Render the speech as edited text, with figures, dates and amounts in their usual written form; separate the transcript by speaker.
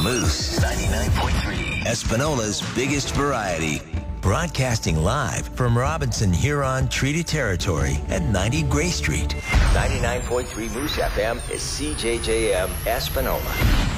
Speaker 1: Moose 99.3, Espanola's biggest variety. Broadcasting live from Robinson Huron Treaty Territory at 90 Gray Street. 99.3 Moose FM is CJJM Espanola.